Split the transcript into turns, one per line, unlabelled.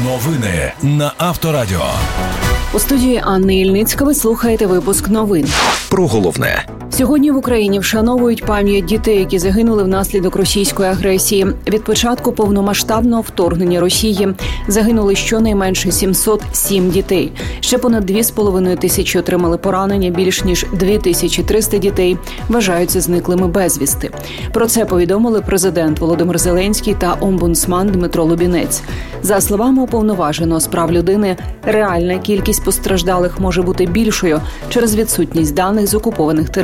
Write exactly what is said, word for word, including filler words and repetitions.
Новини на Авторадіо.
У студії Анни Ільницька ви слухаєте випуск новин.
Про головне.
Сьогодні в Україні вшановують пам'ять дітей, які загинули внаслідок російської агресії. Від початку повномасштабного вторгнення Росії загинули щонайменше сімсот сім дітей. Ще понад дві з половиною тисячі отримали поранення, більш ніж дві тисячі триста дітей вважаються зниклими безвісти. Про це повідомили президент Володимир Зеленський та омбудсман Дмитро Лубінець. За словами уповноваженого з прав людини, реальна кількість постраждалих може бути більшою через відсутність даних з окупованих територій.